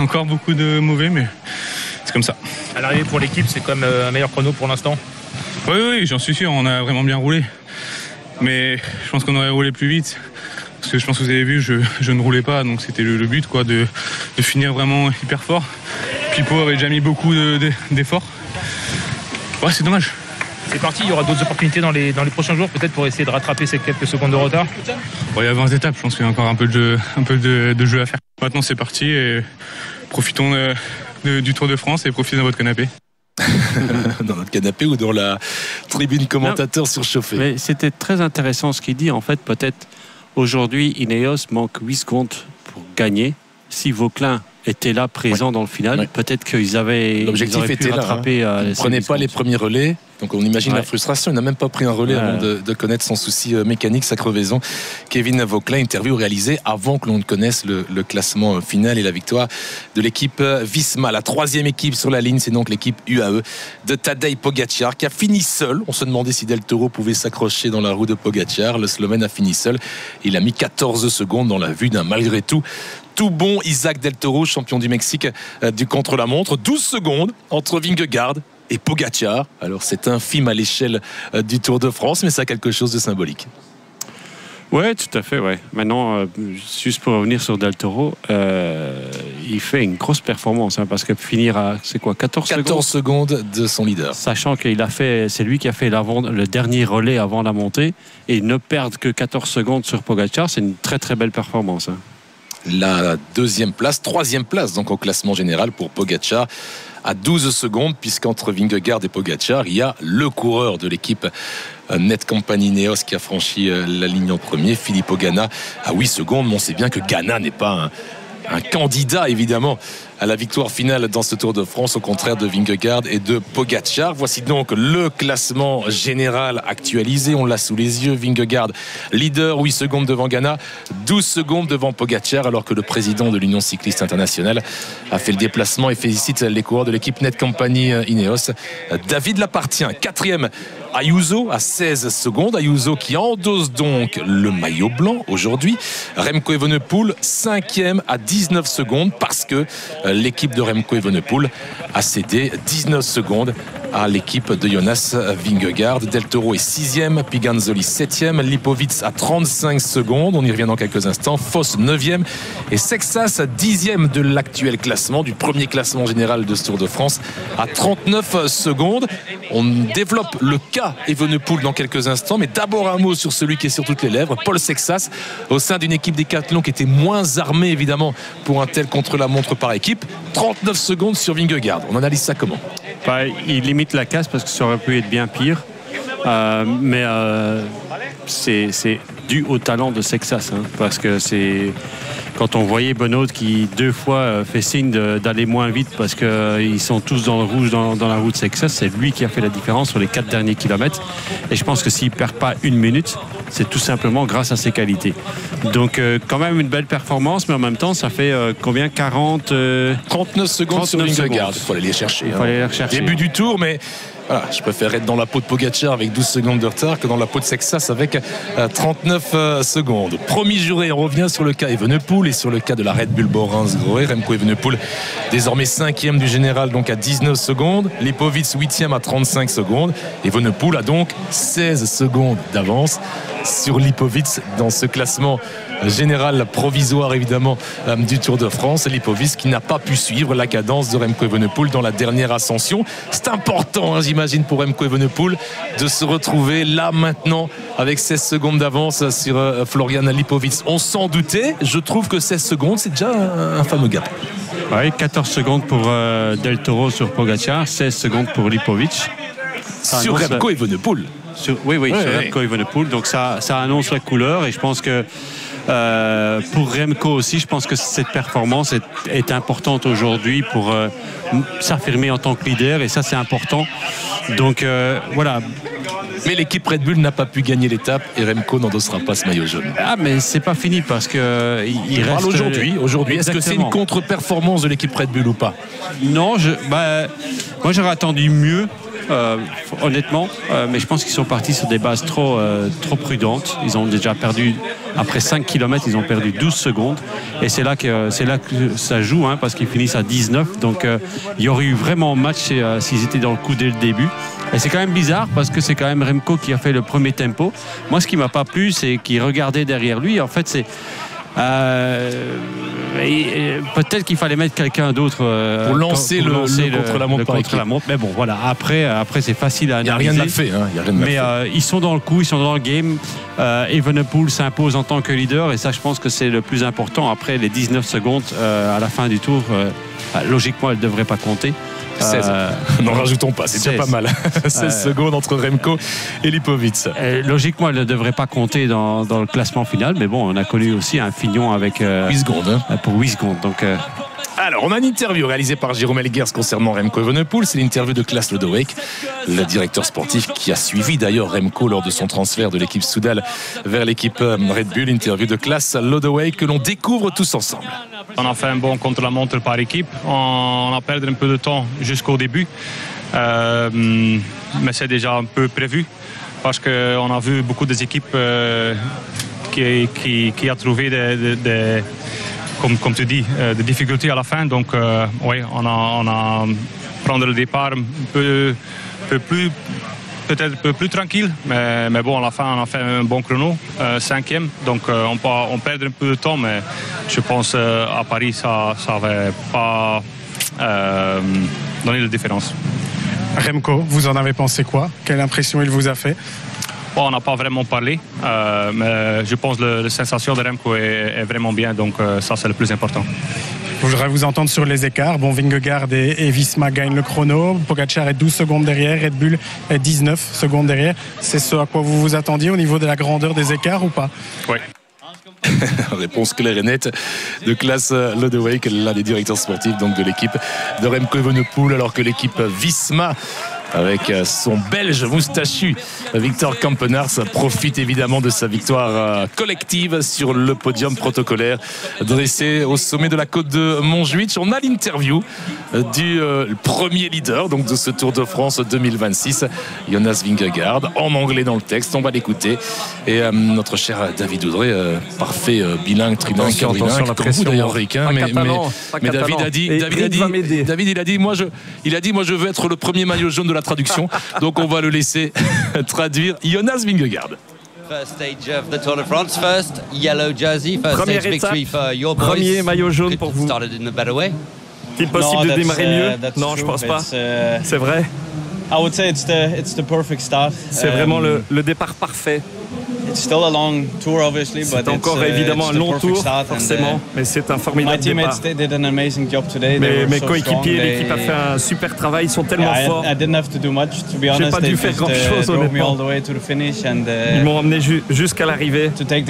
encore beaucoup de mauvais, mais c'est comme ça. À l'arrivée pour l'équipe, c'est quand même un meilleur chrono pour l'instant. Oui, j'en suis sûr, on a vraiment bien roulé. Mais je pense qu'on aurait roulé plus vite. Parce que je pense que vous avez vu, je ne roulais pas, donc c'était le but quoi, de finir vraiment hyper fort. Pipo avait déjà mis beaucoup d'efforts. Ouais, c'est dommage. C'est parti, il y aura d'autres opportunités dans les prochains jours, peut-être pour essayer de rattraper ces quelques secondes de retard. Bon, il y a 20 étapes, je pense qu'il y a encore un peu de jeu à faire. Maintenant c'est parti et profitons du Tour de France et profitez de votre canapé. Dans notre canapé ou dans la tribune commentateur surchauffée. Mais c'était très intéressant ce qu'il dit. En fait, peut-être aujourd'hui, Ineos manque 8 secondes pour gagner. Si Vauquelin était là, présent dans le final, peut-être qu'ils avaient. L'objectif était là. Il ne prenait pas les premiers relais. Donc on imagine la frustration. Il n'a même pas pris un relais avant de connaître son souci mécanique, sa crevaison. Kevin Vauquelin, interview réalisée avant que l'on ne connaisse le classement final et la victoire de l'équipe Visma. La troisième équipe sur la ligne, c'est donc l'équipe UAE de Tadej Pogačar qui a fini seul. On se demandait si Del Toro pouvait s'accrocher dans la roue de Pogačar. Le Slovène a fini seul. Il a mis 14 secondes dans la vue d'un malgré tout bon Isaac Del Toro, champion du Mexique du contre-la-montre. 12 secondes entre Vingegaard et Pogačar. Alors c'est infime à l'échelle du Tour de France, mais ça a quelque chose de symbolique. Oui, tout à fait. Ouais. Maintenant, juste pour revenir sur Del Toro, il fait une grosse performance parce que finir à 14 secondes de son leader. Sachant c'est lui qui a fait le dernier relais avant la montée et ne perdre que 14 secondes sur Pogačar, c'est une très très belle performance. La troisième place donc au classement général pour Pogačar à 12 secondes, puisqu'entre Vingegaard et Pogačar, il y a le coureur de l'équipe Netcompany Ineos qui a franchi la ligne en premier, Filippo Ganna à 8 secondes. On sait bien que Ganna n'est pas un candidat évidemment à la victoire finale dans ce Tour de France, au contraire de Vingegaard et de Pogačar. Voici donc le classement général actualisé, on l'a sous les yeux. Vingegaard leader, 8 secondes devant Ganna, 12 secondes devant Pogačar, alors que le président de l'Union cycliste internationale a fait le déplacement et félicite les coureurs de l'équipe Netcompany Ineos. David Lappartient, 4e. Ayuso à 16 secondes. Ayuso qui endosse donc le maillot blanc aujourd'hui. Remco Evenepoel 5e à 19 secondes parce que l'équipe de Remco Evenepoel a cédé 19 secondes à l'équipe de Jonas Vingegaard. Del Toro est 6e, Piganzoli 7e, Lipovitz à 35 secondes, on y revient dans quelques instants, Foss 9e et Sexas 10e de l'actuel classement, du premier classement général de ce Tour de France à 39 secondes. On développe le cas Evenepoel dans quelques instants, mais d'abord un mot sur celui qui est sur toutes les lèvres, Paul Sexas, au sein d'une équipe Decathlon qui était moins armée évidemment pour un tel contre-la-montre par équipe. 39 secondes sur Vingegaard, on analyse ça comment? Il limite la casse parce que ça aurait pu être bien pire, mais c'est dû au talent de Sexas, parce que c'est quand on voyait Benoît qui 2 fois fait signe d'aller moins vite parce qu'ils sont tous dans le rouge dans la roue de Sexas, c'est lui qui a fait la différence sur les 4 derniers kilomètres, et je pense que s'il ne perd pas 1 minute, c'est tout simplement grâce à ses qualités. Donc quand même une belle performance, mais en même temps ça fait combien, 39 secondes sur Vingegaard. Il faut aller les chercher. Début du tour, mais voilà, je préfère être dans la peau de Pogačar avec 12 secondes de retard que dans la peau de Sexas avec 39 secondes. Promis juré, on revient sur le cas Evenepoel et sur le cas de la Red Bull Bora-Hansgrohe. Remco Evenepoel désormais 5e du général, donc à 19 secondes. Lipovitz 8e à 35 secondes. Evenepoel a donc 16 secondes d'avance sur Lipovitz dans ce classement général provisoire évidemment du Tour de France. Lipovitz qui n'a pas pu suivre la cadence de Remco Evenepoel dans la dernière ascension. C'est important, j'imagine, pour Remco Evenepoel de se retrouver là maintenant avec 16 secondes d'avance sur Florian Lipovitz. On s'en doutait, je trouve que 16 secondes c'est déjà un fameux gap. Oui, 14 secondes pour Del Toro sur Pogačar, 16 secondes pour Lipovitz. Sur Remco Evenepoel. Sur Remco Evenepoel, donc ça annonce la couleur, et je pense que pour Remco aussi, je pense que cette performance est importante aujourd'hui pour s'affirmer en tant que leader, et ça c'est important. Donc voilà. Mais l'équipe Red Bull n'a pas pu gagner l'étape et Remco n'endossera pas ce maillot jaune. Ah, mais c'est pas fini parce que il reste aujourd'hui. Est-ce que c'est une contre-performance de l'équipe Red Bull ou pas? Non, moi j'aurais attendu mieux honnêtement, mais je pense qu'ils sont partis sur des bases trop prudentes. Ils ont déjà perdu, après 5 km, ils ont perdu 12 secondes. Et c'est là que ça joue, hein, parce qu'ils finissent à 19. Donc il y aurait eu vraiment match s'ils étaient dans le coup dès le début. Et c'est quand même bizarre parce que c'est quand même Remco qui a fait le premier tempo. Moi, ce qui m'a pas plu, c'est qu'il regardait derrière lui. En fait, c'est peut-être qu'il fallait mettre quelqu'un d'autre pour lancer le contre-la-montre par équipe. Mais bon, voilà. Après c'est facile à analyser. Il n'y a rien de fait. Mais ils sont dans le coup, ils sont dans le game. Evenepoel s'impose en tant que leader et ça, je pense que c'est le plus important. Après les 19 secondes à la fin du tour, logiquement, elle ne devrait pas compter. 16. N'en rajoutons pas, c'est déjà pas mal. 16 secondes entre Remco et Lipovic. Logiquement, elle ne devrait pas compter dans le classement final, mais bon, on a connu aussi un fignon avec 8 secondes. Pour 8 secondes. Donc, alors, on a une interview réalisée par Jérôme Elguers concernant Remco Evenepoel. C'est l'interview de Klaas Lodewijk, le directeur sportif qui a suivi d'ailleurs Remco lors de son transfert de l'équipe Soudal vers l'équipe Red Bull. Interview de Klaas Lodewijk que l'on découvre tous ensemble. On a fait un bon contre-la-montre par équipe. On a perdu un peu de temps jusqu'au début. Mais c'est déjà un peu prévu parce qu'on a vu beaucoup des équipes qui a trouvé des comme tu dis, des difficultés à la fin. Donc, oui, on a prendre le départ peut-être un peu plus tranquille. Mais bon, à la fin, on a fait un bon chrono, 5e. Donc, on perd un peu de temps, mais je pense à Paris, ça n'avait pas donné de différence. Remco, vous en avez pensé quoi? Quelle impression il vous a fait? Bon, on n'a pas vraiment parlé, mais je pense que la sensation de Remco est vraiment bien, donc ça c'est le plus important. Je voudrais vous entendre sur les écarts. Bon, Vingegaard et Visma gagnent le chrono, Pogacar est 12 secondes derrière, Red Bull est 19 secondes derrière. C'est ce à quoi vous vous attendiez au niveau de la grandeur des écarts ou pas? Oui. Réponse claire et nette de Klaas Lodewijk, l'un des directeurs sportifs donc de l'équipe de Remco Evenepoel, alors que l'équipe Visma, avec son belge moustachu Victor Campenaerts, profite évidemment de sa victoire collective sur le podium protocolaire dressé au sommet de la côte de Montjuïc. On a l'interview du premier leader donc de ce Tour de France 2026, Jonas Vingegaard, en anglais dans le texte. On va l'écouter. Et notre cher David Oudré, parfait bilingue, trilingue, quadrilingue, comme vous d'ailleurs, Rick. Mais David a dit, moi je veux être le premier maillot jaune de la traduction, donc on va le laisser traduire. Jonas Vingegaard. First stage of the Tour de France, first yellow jersey, first Première stage victory étape, for your boys. premier maillot jaune pour vous. Started in a better way. Est-il possible de démarrer mieux? Non, je pense pas. C'est vrai. I would say it's the perfect start. C'est vraiment le départ parfait. It's still a long tour, obviously, but c'est encore évidemment un long tour, forcément, mais c'est un formidable départ. Did an amazing job today. Mes coéquipiers, l'équipe a fait un super travail, ils sont tellement forts. I didn't have to do much, to be honest. J'ai pas dû faire grand chose, honnêtement. Ils m'ont emmené jusqu'à l'arrivée.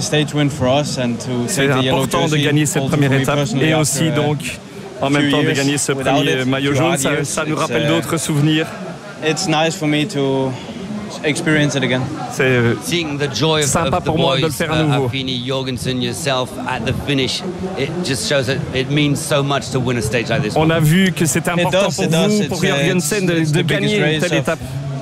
C'est important de gagner cette première étape et aussi donc en même temps de gagner ce premier maillot jaune. Ça nous rappelle d'autres souvenirs. It's nice for me to experience it again. C'est sympa pour moi de le faire à nouveau. Affini, Jorgensen, yourself at the finish. It just shows that it means so much to win a stage like this. On a vu que c'était important pour vous, pour Jorgensen, de gagner une telle étape.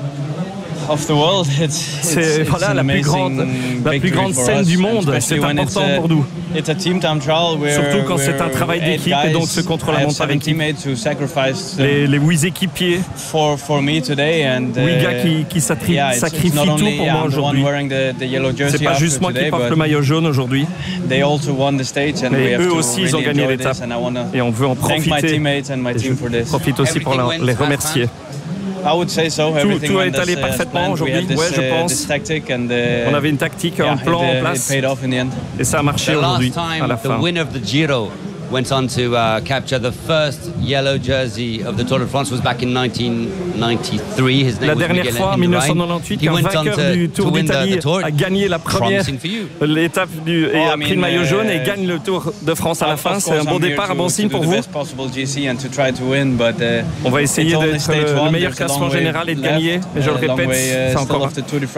C'est voilà, la plus grande scène du monde. C'est important pour nous. Surtout quand c'est un travail d'équipe et donc ce contre-la-montre par équipe. Les 8 équipiers, 8 gars qui sacrifient tout pour moi aujourd'hui. C'est pas juste moi qui porte le maillot jaune aujourd'hui. Mais eux aussi, ils ont gagné l'étape. Et on veut en profiter. Je profite aussi pour les remercier. Tout est allé parfaitement aujourd'hui, ouais, je pense. On avait une tactique, un plan en place, et ça a marché aujourd'hui à la fin. Went on to capture the first yellow jersey of the Tour de France was back in 1993. His name la dernière fois, en 1998, qu'un vainqueur du Tour d'Italie a gagné la première l'étape et a pris le maillot jaune et gagne le Tour de France à la fin. C'est un bon départ, un bon signe pour vous. On va essayer d'être le meilleur classement général et de gagner. Mais je le répète, c'est encore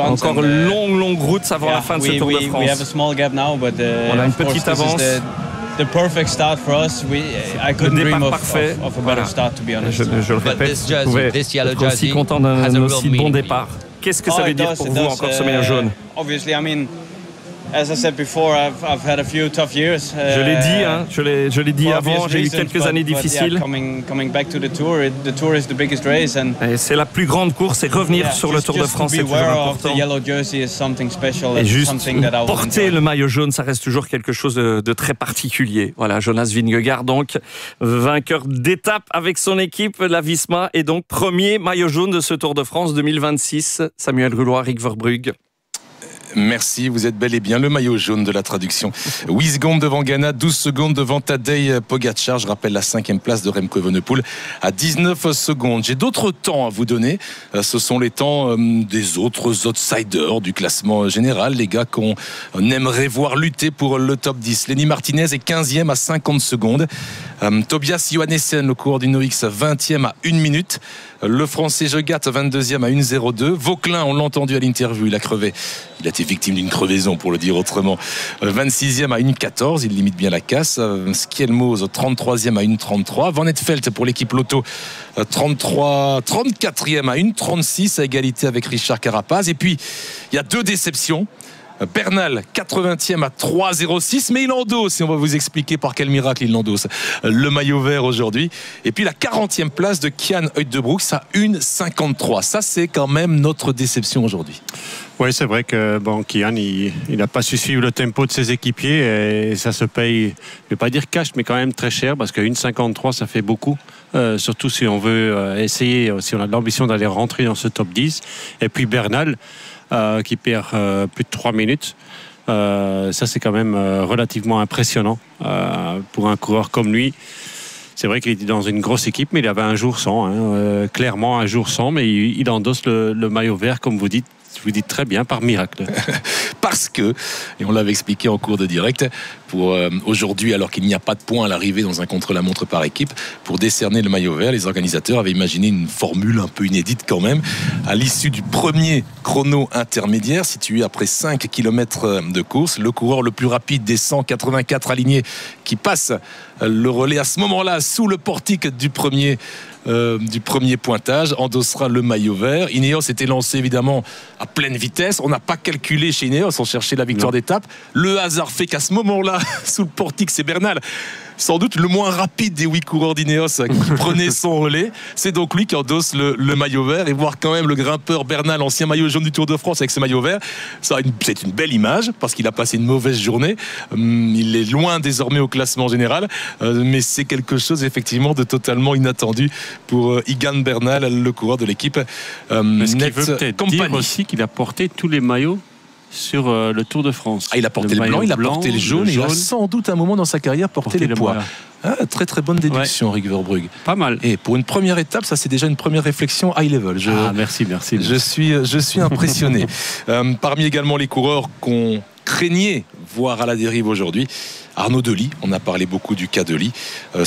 longue route avant la fin de ce Tour de France. On a une petite avance. the perfect start for us. I couldn't dream of a better start, to be honest. Je le répète, vous pouvez être aussi content d'un aussi bon départ. Qu'est-ce que ça veut dire pour vous encore ce maillot jaune? Obviously, I mean, as I said before, I've had a few tough years. Je l'ai dit, hein, je l'ai dit avant, j'ai eu quelques années difficiles. Coming back to the tour is the biggest race, and c'est la plus grande course, et revenir sur le Tour de France, c'est toujours important. Et juste porter le maillot jaune, ça reste toujours quelque chose de très particulier. Voilà, Jonas Vingegaard, donc vainqueur d'étape avec son équipe, la Visma, et donc premier maillot jaune de ce Tour de France 2026. Samuel Rulois, Rick Verbrugge. Merci, vous êtes bel et bien le maillot jaune de la traduction. 8 secondes devant Ganna, 12 secondes devant Tadej Pogačar. Je rappelle la 5e place de Remco Evenepoel à 19 secondes. J'ai d'autres temps à vous donner. Ce sont les temps des autres outsiders du classement général. Les gars qu'on aimerait voir lutter pour le top 10. Lenny Martinez est 15e à 50 secondes. Tobias Johannessen, le coureur du Noix, 20e à 1 minute. Le Français Jegat, 22e à 1,02. Vauquelin, on l'a entendu à l'interview, il a crevé. Il a été victime d'une crevaison, pour le dire autrement. 26e à 1,14, il limite bien la casse. Skjelmose, 33e à 1,33. Van Etfeldt pour l'équipe Lotto, 34e à 1,36, à égalité avec Richard Carapaz. Et puis, il y a 2 déceptions. Bernal, 80e à 3,06, mais il endosse, et on va vous expliquer par quel miracle il endosse le maillot vert aujourd'hui. Et puis la 40e place de Kian Uijtdebroeks à 1,53. Ça, c'est quand même notre déception aujourd'hui. Oui, c'est vrai que Kian, il n'a pas su suivre le tempo de ses équipiers, et ça se paye, je ne vais pas dire cash, mais quand même très cher, parce que 1,53, ça fait beaucoup. Surtout si on veut essayer, si on a l'ambition d'aller rentrer dans ce top 10. Et puis Bernal, qui perd plus de 3 minutes. Ça, c'est quand même relativement impressionnant pour un coureur comme lui. C'est vrai qu'il était dans une grosse équipe, mais il avait un jour sans, clairement un jour sans, mais il endosse le maillot vert, comme vous dites. Vous dites très bien, par miracle. Parce que, et on l'avait expliqué en cours de direct, pour aujourd'hui, alors qu'il n'y a pas de points à l'arrivée dans un contre-la-montre par équipe, pour décerner le maillot vert, les organisateurs avaient imaginé une formule un peu inédite quand même. À l'issue du premier chrono intermédiaire, situé après 5 km de course, le coureur le plus rapide des 184 alignés qui passe le relais à ce moment-là, sous le portique du premier pointage, endossera le maillot vert. Ineos était lancé évidemment à pleine vitesse. On n'a pas calculé chez Ineos, on cherchait la victoire d'étape. Le hasard fait qu'à ce moment-là, sous le portique, c'est Bernal, sans doute le moins rapide des 8 coureurs d'Ineos, qui prenait son relais. C'est donc lui qui endosse le maillot vert, et voir quand même le grimpeur Bernal, ancien maillot jaune du Tour de France, avec ce maillot vert, c'est une belle image, parce qu'il a passé une mauvaise journée. Il est loin désormais au classement général, mais c'est quelque chose effectivement de totalement inattendu pour Egan Bernal, le coureur de l'équipe ce qui veut peut-être dire aussi qu'il a porté tous les maillots sur le Tour de France. Il a porté le blanc, il a porté le jaune, il a sans doute un moment dans sa carrière porté les pois. Très très bonne déduction, Rick Verbrugge. Pas mal. Et pour une première étape, ça c'est déjà une première réflexion high level. Merci. Je suis impressionné. Parmi également les coureurs qu'on craignait voir à la dérive aujourd'hui, Arnaud Delis, on a parlé beaucoup du cas Delis,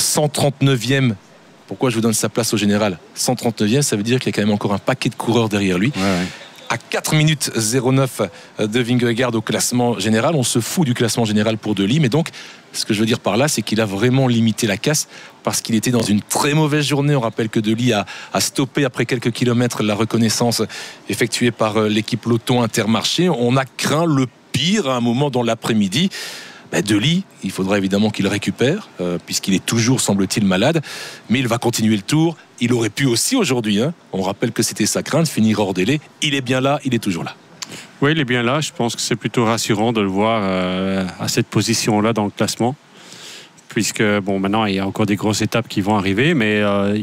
139e. Pourquoi je vous donne sa place au général? 139e, ça veut dire qu'il y a quand même encore un paquet de coureurs derrière lui. Ouais. À 4 minutes 09 de Vingegaard au classement général. On se fout du classement général pour Delis, mais donc ce que je veux dire par là, c'est qu'il a vraiment limité la casse parce qu'il était dans une très mauvaise journée. On rappelle que Delis a stoppé après quelques kilomètres la reconnaissance effectuée par l'équipe Lotto Intermarché. On a craint le pire à un moment dans l'après-midi. Delis, il faudra évidemment qu'il récupère, puisqu'il est toujours, semble-t-il, malade, mais il va continuer le tour. Il aurait pu aussi aujourd'hui, on rappelle que c'était sa crainte, finir hors délai. Il est bien là, il est toujours là. Oui, il est bien là. Je pense que c'est plutôt rassurant de le voir à cette position-là dans le classement, puisque maintenant il y a encore des grosses étapes qui vont arriver, mais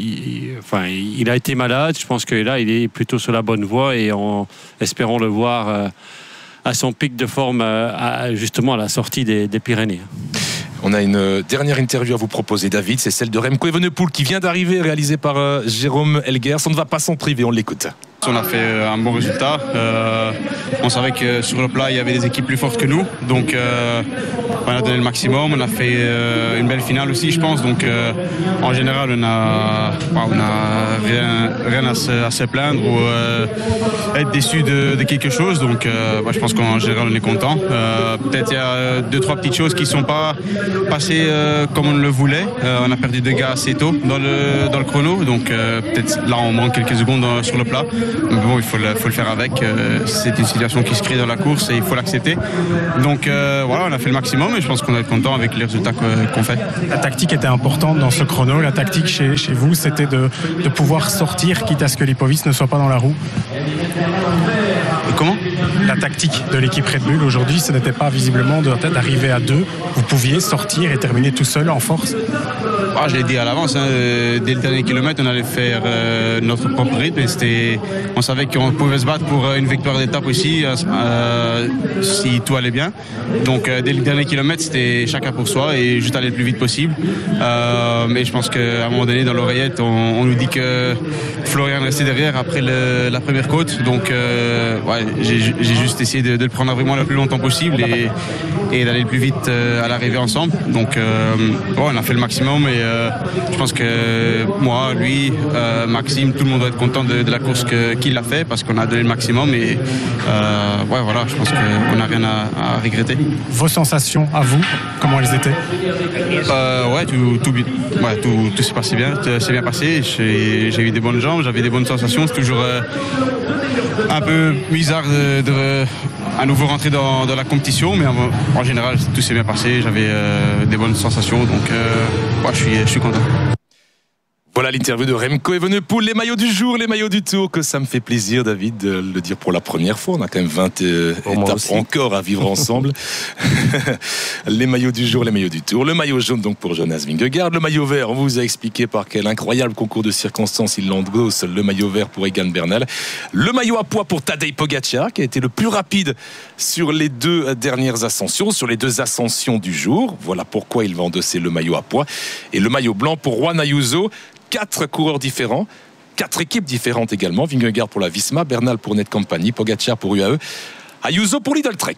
il a été malade. Je pense que là, il est plutôt sur la bonne voie, et espérons le voir à son pic de forme, justement à la sortie des Pyrénées. On a une dernière interview à vous proposer, David, c'est celle de Remco Evenepoel qui vient d'arriver, réalisée par Jérôme Elguers. On ne va pas s'en priver, on l'écoute. On a fait un bon résultat. On savait que sur le plat, il y avait des équipes plus fortes que nous. Donc on a donné le maximum, on a fait une belle finale aussi, je pense. Donc en général, on a rien à se plaindre ou être déçu de quelque chose. Donc je pense qu'en général, on est content. Peut-être il y a 2-3 petites choses qui ne sont pas passées comme on le voulait. On a perdu 2 gars assez tôt dans le chrono. Donc peut-être là, on manque quelques secondes sur le plat. Mais bon, il faut le faire avec. C'est une situation qui se crée dans la course et il faut l'accepter. Donc voilà, on a fait le maximum et je pense qu'on va être content avec les résultats qu'on fait. La tactique était importante dans ce chrono. La tactique chez vous, c'était de pouvoir sortir, quitte à ce que Lipovic ne soit pas dans la roue. Comment ? La tactique de l'équipe Red Bull aujourd'hui, ce n'était pas visiblement d'arriver à 2. Vous pouviez sortir et terminer tout seul en force. Je l'ai dit à l'avance, dès le dernier kilomètre, on allait faire notre propre rythme. Et on savait qu'on pouvait se battre pour une victoire d'étape aussi, si tout allait bien. Donc dès le dernier kilomètre, c'était chacun pour soi et juste aller le plus vite possible. Mais je pense qu'à un moment donné, dans l'oreillette, on nous dit que Florian restait derrière après la première côte. Donc j'ai juste essayé de le prendre vraiment le plus longtemps possible et d'aller le plus vite à l'arrivée ensemble. Donc on a fait le maximum et je pense que moi, lui, Maxime, tout le monde doit être content de la course qu'il a fait parce qu'on a donné le maximum et voilà, je pense qu'on n'a rien à regretter. Vos sensations à vous, comment elles étaient ? Tout s'est passé bien, c'est bien passé. J'ai eu des bonnes jambes, j'avais des bonnes sensations. C'est toujours un peu bizarre de à nouveau rentrer dans la compétition, mais en général tout s'est bien passé, j'avais des bonnes sensations, donc je suis content. Voilà l'interview de Remco Evenepoel, les maillots du jour, les maillots du tour, que ça me fait plaisir, David, de le dire pour la première fois. On a quand même 20 étapes encore à vivre ensemble. Les maillots du jour, les maillots du tour. Le maillot jaune donc pour Jonas Vingegaard. Le maillot vert, on vous a expliqué par quel incroyable concours de circonstances il l'endosse. Le maillot vert pour Egan Bernal. Le maillot à pois pour Tadej Pogačar, qui a été le plus rapide sur les 2 dernières ascensions, sur les 2 ascensions du jour. Voilà pourquoi il va endosser le maillot à pois. Et le maillot blanc pour Juan Ayuso. 4 coureurs différents, 4 équipes différentes également. Vingegaard pour la Visma, Bernal pour Netcompany, Pogačar pour UAE, Ayuso pour Lidl Trek.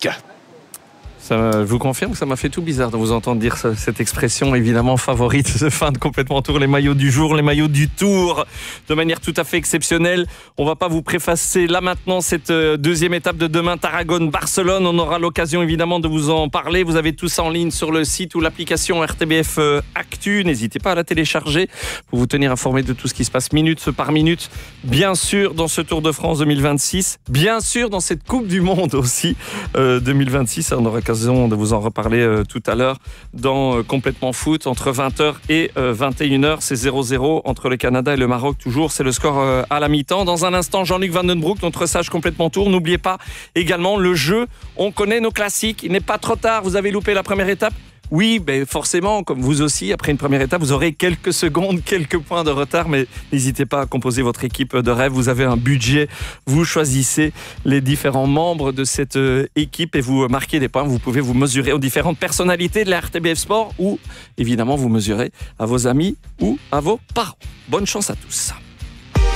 Je vous confirme que ça m'a fait tout bizarre de vous entendre dire cette expression évidemment favorite de fin de complètement tour, les maillots du jour, les maillots du tour, de manière tout à fait exceptionnelle. On ne va pas vous préfacer là maintenant cette 2e étape de demain, Tarragone-Barcelone. On aura l'occasion évidemment de vous en parler. Vous avez tout ça en ligne sur le site ou l'application RTBF Actu. N'hésitez pas à la télécharger pour vous tenir informé de tout ce qui se passe minute par minute. Bien sûr dans ce Tour de France 2026, bien sûr dans cette Coupe du Monde aussi 2026. On aura l'occasion de vous en reparler tout à l'heure dans Complètement Foot entre 20h et 21h. C'est 0-0 entre le Canada et le Maroc. Toujours, c'est le score à la mi-temps. Dans un instant, Jean-Luc Vandenbroek, notre sage Complètement Tour. N'oubliez pas également le jeu. On connaît nos classiques. Il n'est pas trop tard. Vous avez loupé la première étape. Oui, ben forcément, comme vous aussi, après une première étape, vous aurez quelques secondes, quelques points de retard, mais n'hésitez pas à composer votre équipe de rêve. Vous avez un budget, vous choisissez les différents membres de cette équipe et vous marquez des points. Vous pouvez vous mesurer aux différentes personnalités de la RTBF Sport ou, évidemment, vous mesurez à vos amis ou à vos parents. Bonne chance à tous.